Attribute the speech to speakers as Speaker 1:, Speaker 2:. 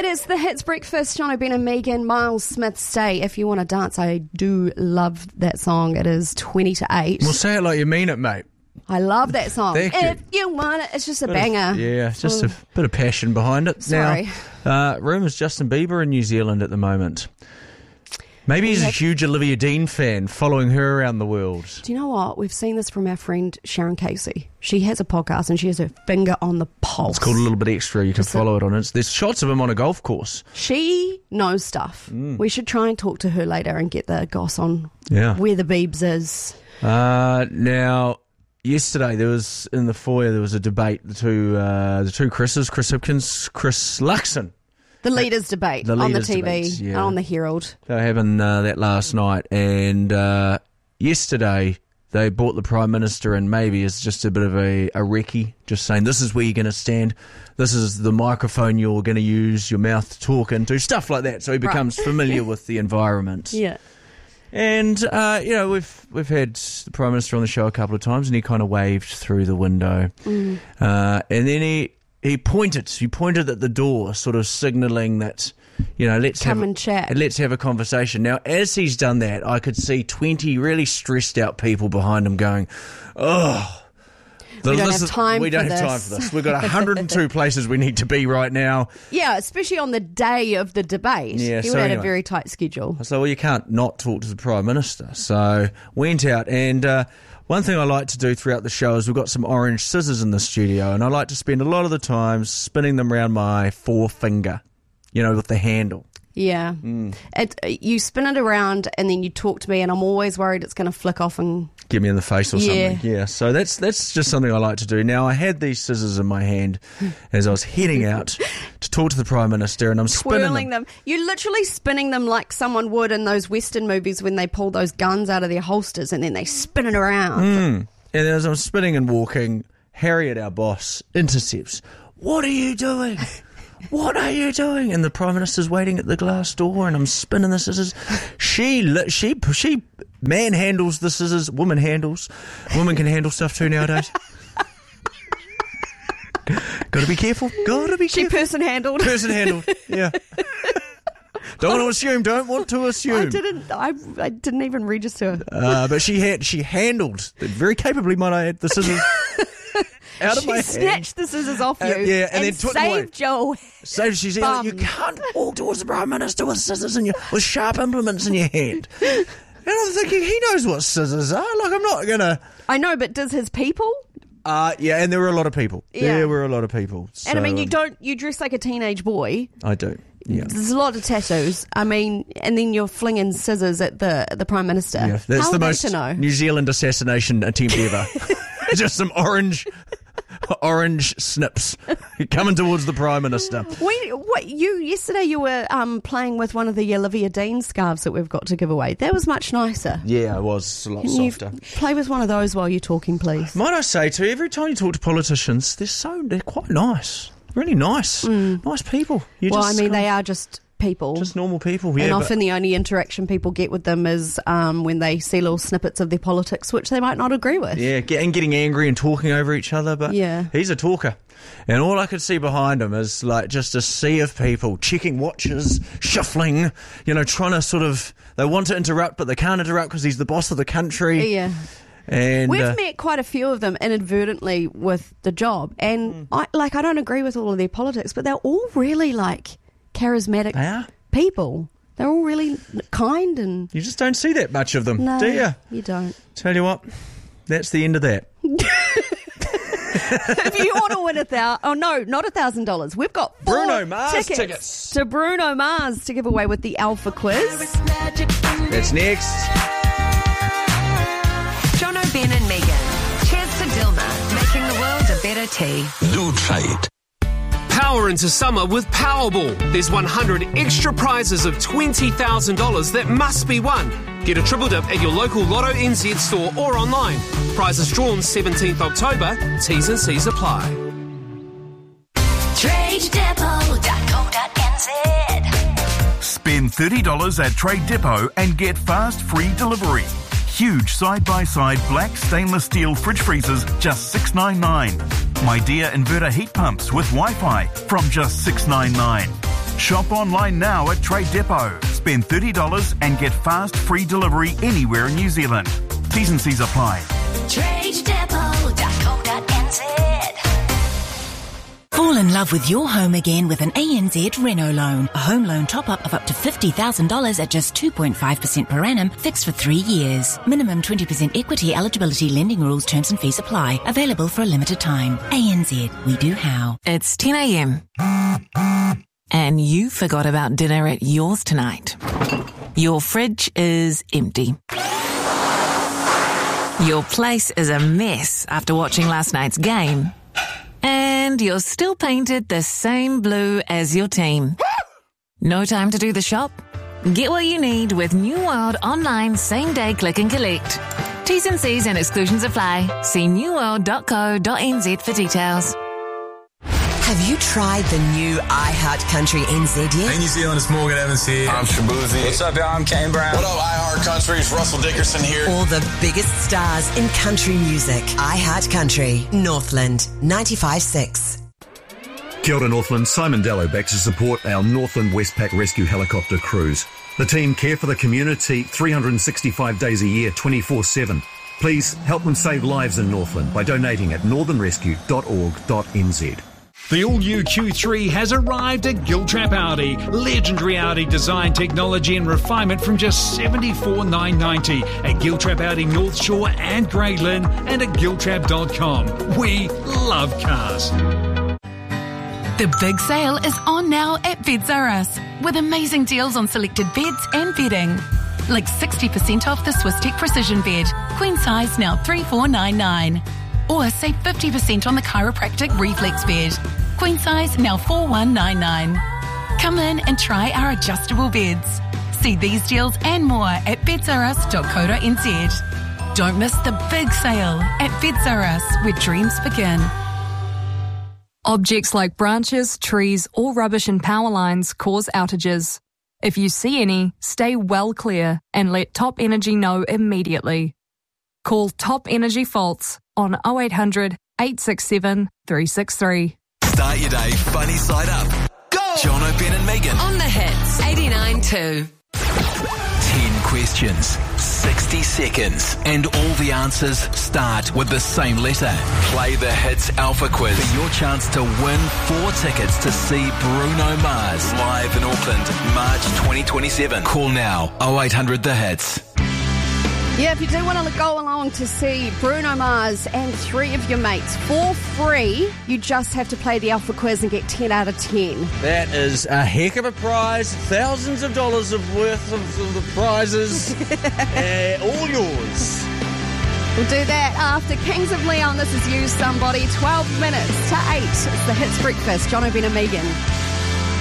Speaker 1: It is the Hits Breakfast. John O'Brien and Megan. Miles Smith, Stay. If you want to dance, I do love that song. It is 20 to 8.
Speaker 2: Well, say it like you mean it, mate.
Speaker 1: I love that song.
Speaker 2: Thank you.
Speaker 1: If you want it, it's just a banger.
Speaker 2: Just a bit of passion behind it.
Speaker 1: Sorry.
Speaker 2: Now, rumours Justin Bieber in New Zealand at the moment. Maybe he's a huge Olivia Dean fan, following her around the world.
Speaker 1: Do you know what? We've seen this from our friend Sharon Casey. She has a podcast and she has her finger on the pulse.
Speaker 2: It's called A Little Bit Extra. You can follow it on it. There's shots of him on a golf course.
Speaker 1: She knows stuff. We should try and talk to her later and get the goss on where the Biebs is.
Speaker 2: Now, yesterday there was in the foyer there was a debate. The two Chris's, Chris Hipkins, Chris Luxon.
Speaker 1: The leaders' debate on the TV, on the Herald.
Speaker 2: They were having that last night, and yesterday they brought the Prime Minister in maybe as just a bit of a recce, just saying this is where you're going to stand, this is the microphone you're going to use your mouth to talk into, stuff like that, so he becomes familiar with the environment. Yeah. And, we've had the Prime Minister on the show a couple of times, and he kind of waved through the window. And then he pointed at the door, sort of signalling that, let's have a conversation. Now, as he's done that, I could see 20 really stressed out people behind him going,
Speaker 1: we don't have time for
Speaker 2: this. We've got 102 places we need to be right now.
Speaker 1: Yeah, especially on the day of the debate. Yeah, he had a very tight schedule.
Speaker 2: So, well, you can't not talk to the Prime Minister. So, went out and... one thing I like to do throughout the show is we've got some orange scissors in the studio, and I like to spend a lot of the time spinning them around my forefinger, with the handle.
Speaker 1: Yeah. You spin it around and then you talk to me, and I'm always worried it's going to flick off and...
Speaker 2: Get me in the face or something. Yeah, so that's just something I like to do. Now, I had these scissors in my hand as I was heading out to talk to the Prime Minister, and I'm spinning them.
Speaker 1: You're literally spinning them like someone would in those Western movies when they pull those guns out of their holsters and then they spin it around.
Speaker 2: And as I'm spinning and walking, Harriet, our boss, intercepts. What are you doing? What are you doing? And the Prime Minister's waiting at the glass door, and I'm spinning the scissors. She manhandles the scissors. Woman handles. Woman can handle stuff too nowadays. Gotta be careful.
Speaker 1: She person handled.
Speaker 2: Yeah. Don't want to assume.
Speaker 1: I didn't even register.
Speaker 2: But she handled very capably, might I add, the scissors. Out of my hand.
Speaker 1: She snatched the scissors off you and then saved Joe.
Speaker 2: So she said, you can't walk towards the Prime Minister with scissors with sharp implements in your hand. And I'm thinking, he knows what scissors are. Like, I'm not going to...
Speaker 1: I know, but does his people?
Speaker 2: And there were a lot of people.
Speaker 1: Yeah.
Speaker 2: There were a lot of people. So,
Speaker 1: and I mean, you dress like a teenage boy.
Speaker 2: I do, yeah.
Speaker 1: There's a lot of tattoos. I mean, and then you're flinging scissors at the Prime Minister.
Speaker 2: Yeah, that's the most New Zealand assassination attempt ever. Just some orange snips coming towards the Prime Minister.
Speaker 1: Yesterday you were playing with one of the Olivia Dean scarves that we've got to give away. That was much nicer.
Speaker 2: Yeah, it was a lot softer.
Speaker 1: Play with one of those while you're talking, please.
Speaker 2: Might I say too, every time you talk to politicians, they're quite nice. Really nice. Nice people.
Speaker 1: They are just people.
Speaker 2: Just normal people, yeah.
Speaker 1: And often the only interaction people get with them is when they see little snippets of their politics, which they might not agree with.
Speaker 2: Yeah, and getting angry and talking over each other, but he's a talker. And all I could see behind him is like just a sea of people checking watches, shuffling, trying to sort of... They want to interrupt, but they can't interrupt because he's the boss of the country.
Speaker 1: Yeah.
Speaker 2: And
Speaker 1: we've met quite a few of them inadvertently with the job. And I don't agree with all of their politics, but they're all really charismatic people. They're all really kind, and
Speaker 2: you just don't see that much of them,
Speaker 1: no,
Speaker 2: do you?
Speaker 1: You don't.
Speaker 2: Tell you what, that's the end of that.
Speaker 1: If you want to win not $1,000. We've got 4
Speaker 2: Bruno Mars tickets
Speaker 1: to Bruno Mars to give away with the Alpha Quiz.
Speaker 2: That's next.
Speaker 3: John O'Brien and Megan. Cheers to Dilma, making the world a better tea.
Speaker 4: Lutrait.
Speaker 5: Power into summer with Powerball. There's 100 extra prizes of $20,000 that must be won. Get a triple dip at your local Lotto NZ store or online. Prizes drawn 17th October. T's and C's apply.
Speaker 4: TradeDepot.co.nz. Spend $30 at Trade Depot and get fast free delivery. Huge side-by-side black stainless steel fridge freezers, just $6.99. My Dear inverter heat pumps with Wi-Fi from just $6.99. Shop online now at Trade Depot. Spend $30 and get fast, free delivery anywhere in New Zealand. T's and C's apply.
Speaker 6: TradeDepot.co.nz. Fall in love with your home again with an ANZ Reno loan. A home loan top-up of up to $50,000 at just 2.5% per annum, fixed for 3 years. Minimum 20% equity eligibility, lending rules, terms and fees apply. Available for a limited time. ANZ, we do how.
Speaker 7: It's 10 a.m. and you forgot about dinner at yours tonight. Your fridge is empty. Your place is a mess after watching last night's game. And you're still painted the same blue as your team. No time to do the shop? Get what you need with New World online same-day click and collect. T's and C's and exclusions apply. See newworld.co.nz for details.
Speaker 8: Have you tried the new iHeart Country NZ yet?
Speaker 9: Hey New Zealand, it's Morgan Evans here.
Speaker 10: I'm Shabuzi.
Speaker 9: What's up, y'all? I'm Kane Brown.
Speaker 10: What up, iHeart Country? It's Russell Dickerson here.
Speaker 8: All the biggest stars in country music. iHeart Country, Northland, 95.6.
Speaker 11: Kia ora Northland, Simon Dello back to support our Northland Westpac Rescue Helicopter crews. The team care for the community 365 days a year, 24/7. Please help them save lives in Northland by donating at northernrescue.org.nz.
Speaker 12: The all-new Q3 has arrived at Giltrap Audi. Legendary Audi design, technology and refinement from just $74,990 at Giltrap Audi North Shore and Grey Lynn and at giltrap.com. We love cars.
Speaker 13: The big sale is on now at Beds R Us with amazing deals on selected beds and bedding. Like 60% off the Swisstech Precision Bed, queen size now $3,499. Or save 50% on the chiropractic reflex bed. Queen size now $4,199. Come in and try our adjustable beds. See these deals and more at bedsrus.co.nz. Don't miss the big sale at Beds R Us, where dreams begin.
Speaker 14: Objects like branches, trees, or rubbish in power lines cause outages. If you see any, stay well clear and let Top Energy know immediately. Call Top Energy Faults on 0800 867 363.
Speaker 15: Start your day funny side up. Go! John O'Brien and Megan.
Speaker 3: On the hits, 89.2.
Speaker 15: 10 questions, 60 seconds, and all the answers start with the same letter. Play the Hits Alpha Quiz for your chance to win 4 tickets to see Bruno Mars live in Auckland, March 2027. Call now, 0800 The Hits.
Speaker 1: Yeah, if you do want to go along to see Bruno Mars and 3 of your mates for free, you just have to play the Alpha Quiz and get 10 out of 10.
Speaker 2: That is a heck of a prize. Thousands of dollars worth of the prizes. All yours.
Speaker 1: We'll do that after Kings of Leon. This is You Somebody. 12 minutes to 8. It's the Hits Breakfast. John O'Brien and Megan.